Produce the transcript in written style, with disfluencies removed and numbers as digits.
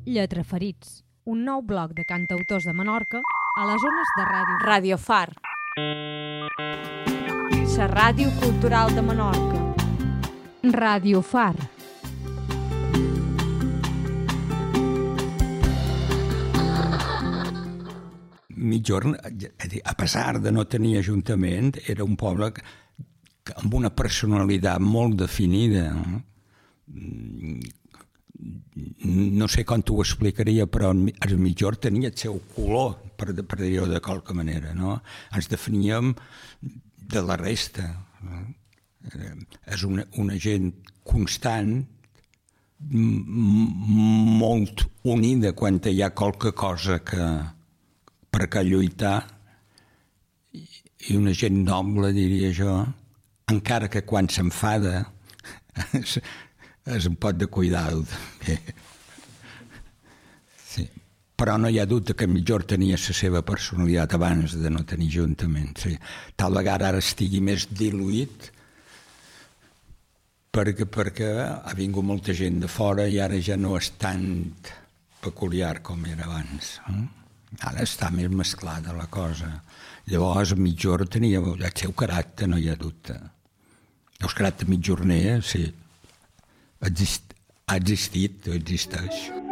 Lletraferits, un nou bloc de cantautors de Menorca a les zones de ràdio. Radio Far. La ràdio cultural de Menorca. Radio Far. Migjorn, a pesar de no tenir ajuntament, era un poble amb una personalitat molt definida. No sé com t'ho explicaria, però el Migjorn tenia el seu color, per dir-ho de qualque manera, no? Ens definíem de la resta. És una gent constant, molt unida quan hi ha qualque cosa per què lluitar, i una gent noble, diria jo, encara que quan s'enfada és un pot de cuidado. Sí. Però no hi ha dubte que Migjorn tenia la seva personalitat abans de no tenir ajuntament. Sí. Tal vegada ara estigui més diluït perquè ha vingut molta gent de fora i ara ja no és tan peculiar com era abans. Ara està més mesclada la cosa. Llavors Migjorn tenia el seu caràcter, no hi ha dubte. El caràcter mitjorner, sí, ha existit, existeix.